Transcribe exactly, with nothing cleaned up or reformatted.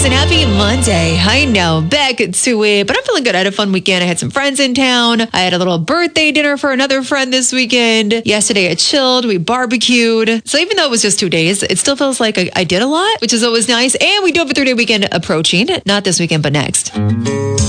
guys, and happy Monday. I know, back to it, but I'm feeling good. I had a fun weekend. I had some friends in town. I had a little birthday dinner for another friend this weekend. Yesterday I chilled. We barbecued. So even though it was just two days, it still feels like I, I did a lot, which is always nice. And we do have a three-day weekend approaching. Not this weekend, but next.